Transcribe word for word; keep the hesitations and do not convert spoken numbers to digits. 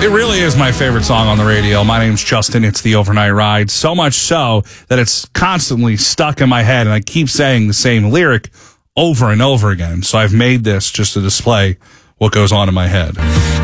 It really is my favorite song on the radio. My name's Justin. It's the Overnight Ride. So much so that it's constantly stuck in my head, and I keep saying the same lyric over and over again. So I've made this just to display what goes on in my head.